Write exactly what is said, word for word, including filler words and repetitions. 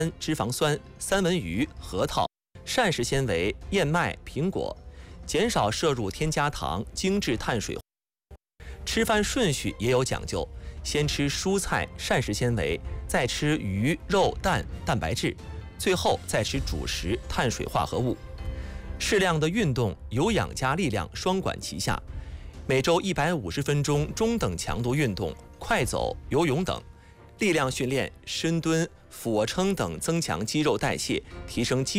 脂肪酸、三文鱼、核桃、膳食纤维、燕麦、苹果，减少摄入添加糖、精致碳水。吃饭顺序也有讲究，先吃蔬菜、膳食纤维，再吃鱼、肉、蛋、蛋白质，最后再吃主食、碳水化合物。适量的运动，有氧加力量双管齐下，每周一百五十分钟中等强度运动，快走、游泳等。力量训练、深蹲、俯卧撑等增强肌肉代谢，提升肌